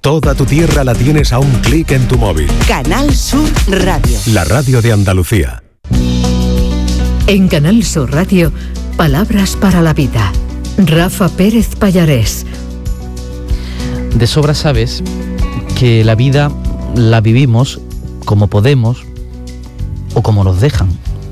Toda tu tierra la tienes a un clic en tu móvil. Canal Sur Radio. La radio de Andalucía. En Canal Sur Radio, Palabras para la Vida. Rafa Pérez Pallarés. De sobra sabes que la vida la vivimos como podemos o como nos dejan.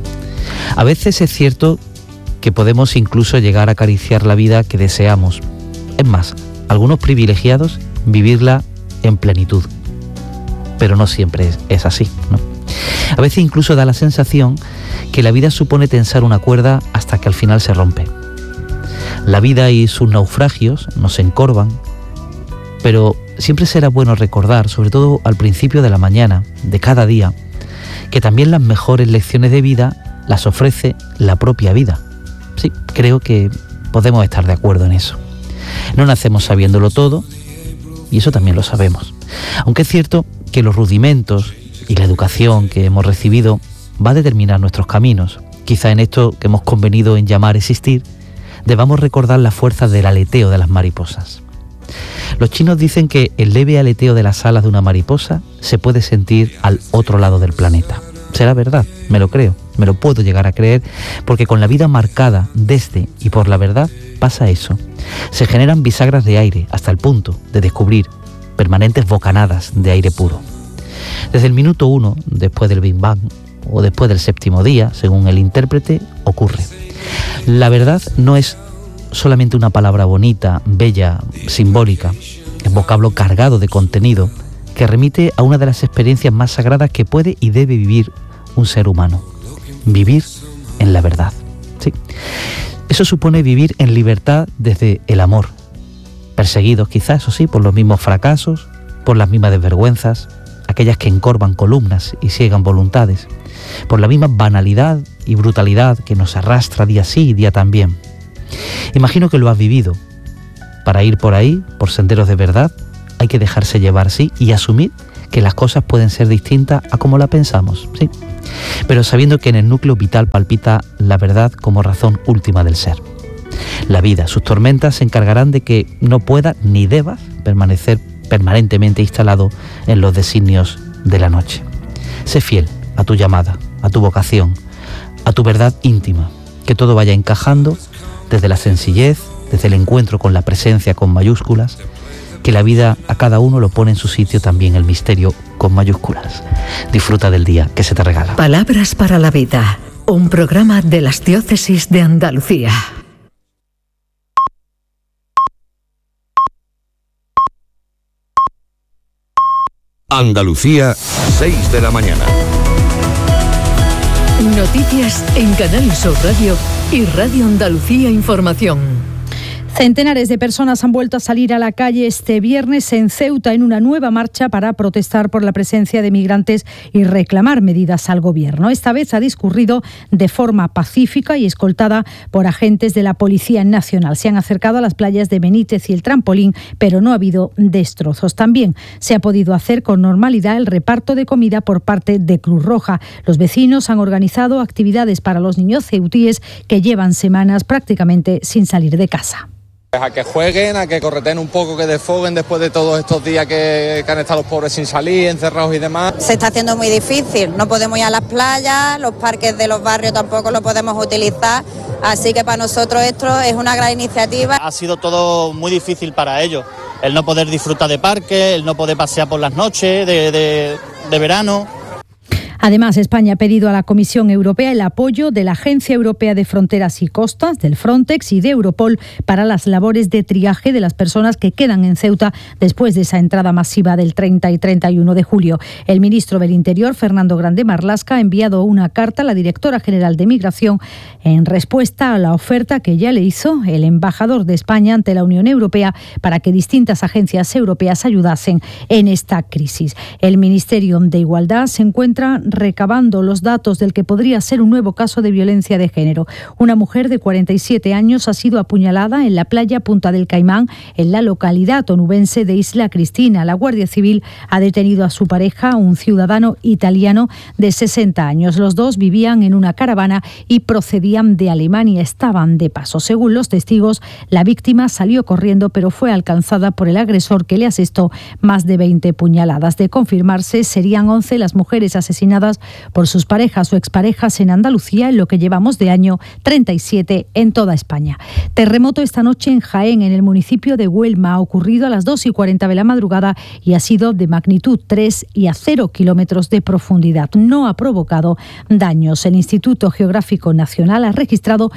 A veces es cierto que podemos incluso llegar a acariciar la vida que deseamos. Es más, algunos privilegiados vivirla en plenitud. Pero no siempre es así, ¿no? A veces incluso da la sensación que la vida supone tensar una cuerda hasta que al final se rompe. La vida y sus naufragios nos encorvan, pero siempre será bueno recordar, sobre todo al principio de la mañana, de cada día, que también las mejores lecciones de vida las ofrece la propia vida. Sí, creo que podemos estar de acuerdo en eso. No nacemos sabiéndolo todo, y eso también lo sabemos. Aunque es cierto que los rudimentos y la educación que hemos recibido va a determinar nuestros caminos. Quizá en esto que hemos convenido en llamar existir, debamos recordar la fuerza del aleteo de las mariposas. Los chinos dicen que el leve aleteo de las alas de una mariposa se puede sentir al otro lado del planeta. ¿Será verdad? Me lo creo, me lo puedo llegar a creer, porque con la vida marcada desde y por la verdad pasa eso. Se generan bisagras de aire hasta el punto de descubrir permanentes bocanadas de aire puro. Desde el minuto 1, después del Big Bang, o después del séptimo día, según el intérprete, ocurre. La verdad no es solamente una palabra bonita, bella, simbólica, es vocablo cargado de contenido que remite a una de las experiencias más sagradas que puede y debe vivir un ser humano. Vivir en la verdad. Sí. Eso supone vivir en libertad desde el amor, perseguidos quizás, eso sí, por los mismos fracasos, por las mismas desvergüenzas, aquellas que encorvan columnas y ciegan voluntades, por la misma banalidad y brutalidad que nos arrastra día sí y día también. Imagino que lo has vivido. Para ir por ahí, por senderos de verdad, hay que dejarse llevar, sí, y asumir que las cosas pueden ser distintas a como la pensamos, sí, pero sabiendo que en el núcleo vital palpita la verdad como razón última del ser. La vida, sus tormentas se encargarán de que no puedas ni debas permanecer permanentemente instalado en los designios de la noche. Sé fiel a tu llamada, a tu vocación, a tu verdad íntima, que todo vaya encajando desde la sencillez, desde el encuentro con la presencia con mayúsculas, que la vida a cada uno lo pone en su sitio también el misterio con mayúsculas. Disfruta del día que se te regala. Palabras para la Vida, un programa de las Diócesis de Andalucía. Andalucía, 6 de la mañana. Noticias en Canal Sur Radio y Radio Andalucía Información. Centenares de personas han vuelto a salir a la calle este viernes en Ceuta en una nueva marcha para protestar por la presencia de migrantes y reclamar medidas al gobierno. Esta vez ha discurrido de forma pacífica y escoltada por agentes de la Policía Nacional. Se han acercado a las playas de Benítez y el Trampolín, pero no ha habido destrozos. También se ha podido hacer con normalidad el reparto de comida por parte de Cruz Roja. Los vecinos han organizado actividades para los niños ceutíes que llevan semanas prácticamente sin salir de casa. A que jueguen, a que correteen un poco, que desfoguen después de todos estos días que han estado los pobres sin salir, encerrados y demás. Se está haciendo muy difícil, no podemos ir a las playas, los parques de los barrios tampoco los podemos utilizar, así que para nosotros esto es una gran iniciativa. Ha sido todo muy difícil para ellos, el no poder disfrutar de parques, el no poder pasear por las noches de verano. Además, España ha pedido a la Comisión Europea el apoyo de la Agencia Europea de Fronteras y Costas, del Frontex y de Europol para las labores de triaje de las personas que quedan en Ceuta después de esa entrada masiva del 30 y 31 de julio. El ministro del Interior, Fernando Grande Marlaska, ha enviado una carta a la directora general de Migración en respuesta a la oferta que ya le hizo el embajador de España ante la Unión Europea para que distintas agencias europeas ayudasen en esta crisis. El Ministerio de Igualdad se encuentra recabando los datos del que podría ser un nuevo caso de violencia de género. Una mujer de 47 años ha sido apuñalada en la playa Punta del Caimán, en la localidad onubense de Isla Cristina. La Guardia Civil ha detenido a su pareja, un ciudadano italiano de 60 años. Los dos vivían en una caravana y procedían de Alemania. Estaban de paso. Según los testigos, la víctima salió corriendo, pero fue alcanzada por el agresor, que le asestó más de 20 puñaladas. De confirmarse, serían 11 las mujeres asesinadas por sus parejas o exparejas en Andalucía en lo que llevamos de año, 37 en toda España. Terremoto esta noche en Jaén, en el municipio de Huelma. Ha ocurrido a las 2:40 de la madrugada y ha sido de magnitud 3 y a 0 kilómetros de profundidad. No ha provocado daños. El Instituto Geográfico Nacional ha registrado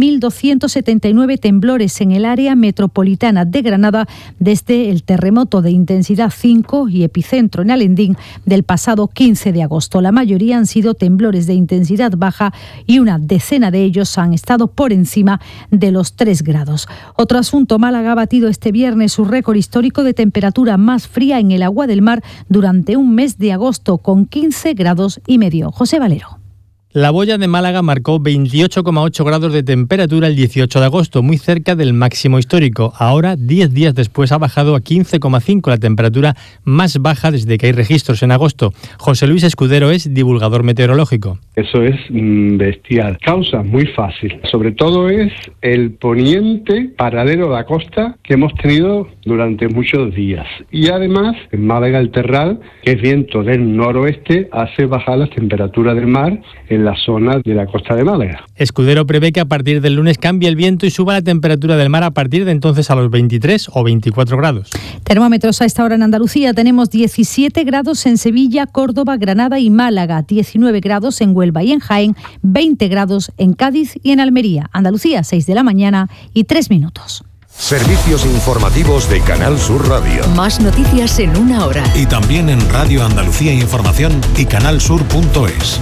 1.279 temblores en el área metropolitana de Granada desde el terremoto de intensidad 5 y epicentro en Alendín del pasado 15 de agosto. La mayoría han sido temblores de intensidad baja y una decena de ellos han estado por encima de los 3 grados. Otro asunto: Málaga ha batido este viernes su récord histórico de temperatura más fría en el agua del mar durante un mes de agosto, con 15 grados y medio. José Valero. La boya de Málaga marcó 28,8 grados de temperatura el 18 de agosto, muy cerca del máximo histórico. Ahora, 10 días después, ha bajado a 15,5, la temperatura más baja desde que hay registros en agosto. José Luis Escudero es divulgador meteorológico. Eso es bestial. Causa muy fácil. Sobre todo es el poniente paralelo a la costa que hemos tenido durante muchos días. Y además, en Málaga el terral, que es viento del noroeste, hace bajar las temperaturas del mar en la zona de la costa de Málaga. Escudero prevé que a partir del lunes cambie el viento y suba la temperatura del mar a partir de entonces a los 23 o 24 grados. Termómetros a esta hora en Andalucía. Tenemos 17 grados en Sevilla, Córdoba, Granada y Málaga, 19 grados en Huelva y en Jaén, 20 grados en Cádiz y en Almería. Andalucía, 6 de la mañana y 3 minutos. Servicios informativos de Canal Sur Radio. Más noticias en una hora. Y también en Radio Andalucía Información y canalsur.es.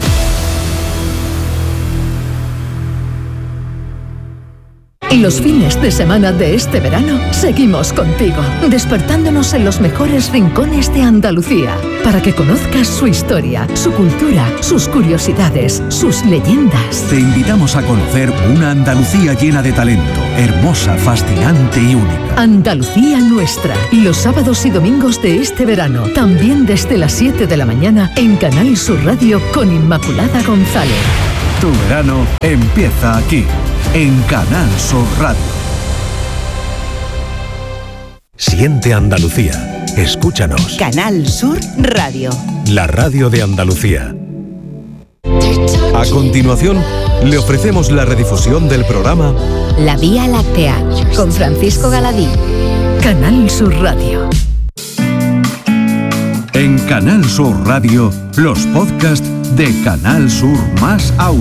Los fines de semana de este verano seguimos contigo, despertándonos en los mejores rincones de Andalucía, para que conozcas su historia, su cultura, sus curiosidades, sus leyendas. Te invitamos a conocer una Andalucía llena de talento, hermosa, fascinante y única. Andalucía nuestra, los sábados y domingos de este verano, también desde las 7 de la mañana en Canal Sur Radio con Inmaculada González. Tu verano empieza aquí, en Canal Sur Radio. Siente Andalucía. Escúchanos. Canal Sur Radio. La radio de Andalucía. A continuación, le ofrecemos la redifusión del programa La Vía Láctea, con Francisco Galadí. Canal Sur Radio. En Canal Sur Radio, los podcasts de Canal Sur más Audio.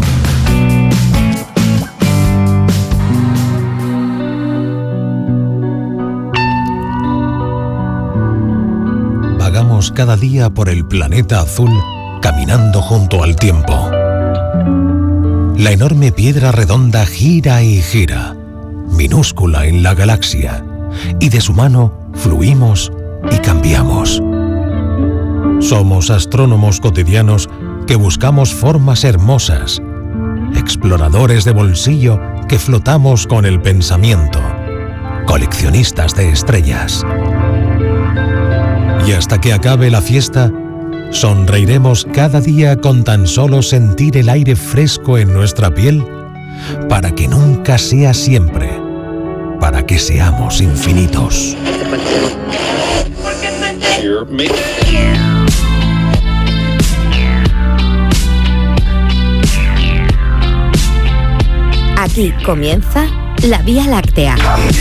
Vagamos cada día por el planeta azul, caminando junto al tiempo. La enorme piedra redonda gira y gira, minúscula en la galaxia, y de su mano fluimos y cambiamos. Somos astrónomos cotidianos que buscamos formas hermosas, exploradores de bolsillo que flotamos con el pensamiento, coleccionistas de estrellas. Y hasta que acabe la fiesta, sonreiremos cada día con tan solo sentir el aire fresco en nuestra piel, para que nunca sea siempre, para que seamos infinitos. Aquí comienza La Vía Láctea.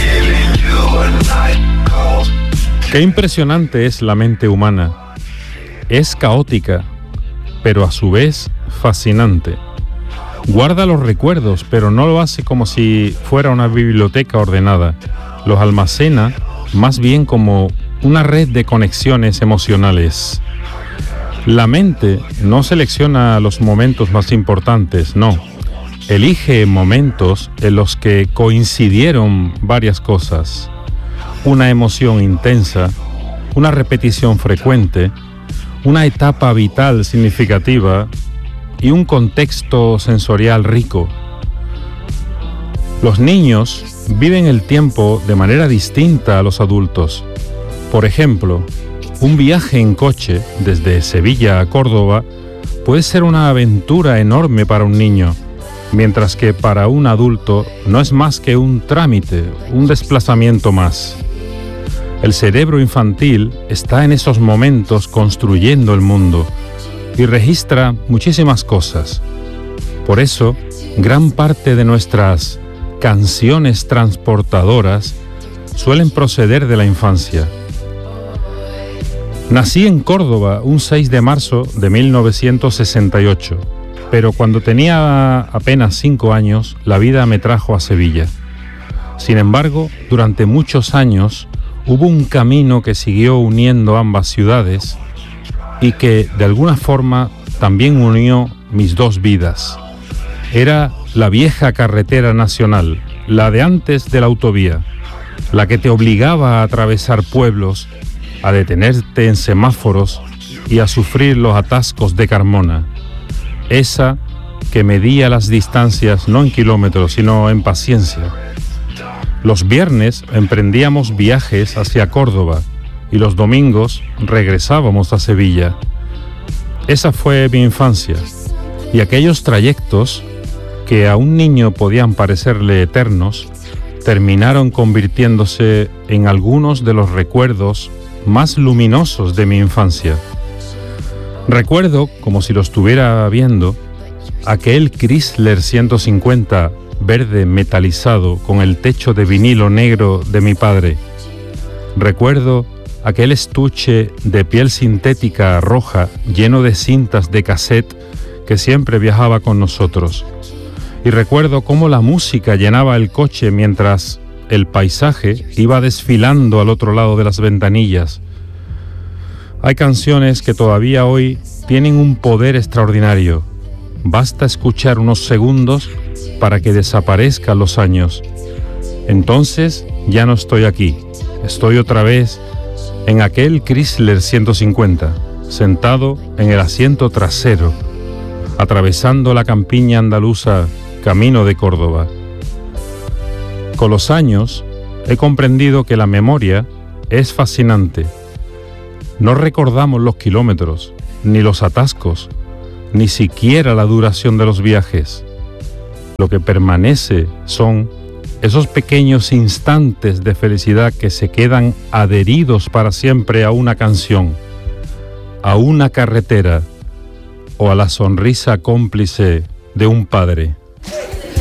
Qué impresionante es la mente humana. Es caótica, pero a su vez fascinante. Guarda los recuerdos, pero no lo hace como si fuera una biblioteca ordenada. Los almacena más bien como una red de conexiones emocionales. La mente no selecciona los momentos más importantes, no. Elige momentos en los que coincidieron varias cosas. Una emoción intensa, una repetición frecuente, una etapa vital significativa y un contexto sensorial rico. Los niños viven el tiempo de manera distinta a los adultos. Por ejemplo, un viaje en coche desde Sevilla a Córdoba puede ser una aventura enorme para un niño, mientras que para un adulto no es más que un trámite, un desplazamiento más. El cerebro infantil está en esos momentos construyendo el mundo y registra muchísimas cosas. Por eso, gran parte de nuestras canciones transportadoras suelen proceder de la infancia. Nací en Córdoba un 6 de marzo de 1968, pero cuando tenía apenas 5 años, la vida me trajo a Sevilla. Sin embargo, durante muchos años hubo un camino que siguió uniendo ambas ciudades y que, de alguna forma, también unió mis dos vidas. Era la vieja carretera nacional, la de antes de la autovía, la que te obligaba a atravesar pueblos, a detenerte en semáforos y a sufrir los atascos de Carmona. Esa que medía las distancias no en kilómetros, sino en paciencia. Los viernes emprendíamos viajes hacia Córdoba y los domingos regresábamos a Sevilla. Esa fue mi infancia, y aquellos trayectos que a un niño podían parecerle eternos, terminaron convirtiéndose en algunos de los recuerdos más luminosos de mi infancia. Recuerdo, como si lo estuviera viendo, aquel Chrysler 150 verde metalizado con el techo de vinilo negro de mi padre. Recuerdo aquel estuche de piel sintética roja lleno de cintas de cassette que siempre viajaba con nosotros. Y recuerdo cómo la música llenaba el coche mientras el paisaje iba desfilando al otro lado de las ventanillas. Hay canciones que todavía hoy tienen un poder extraordinario. Basta escuchar unos segundos para que desaparezcan los años. Entonces ya no estoy aquí. Estoy otra vez en aquel Chrysler 150, sentado en el asiento trasero, atravesando la campiña andaluza camino de Córdoba. Con los años he comprendido que la memoria es fascinante. No recordamos los kilómetros, ni los atascos, ni siquiera la duración de los viajes. Lo que permanece son esos pequeños instantes de felicidad que se quedan adheridos para siempre a una canción, a una carretera o a la sonrisa cómplice de un padre.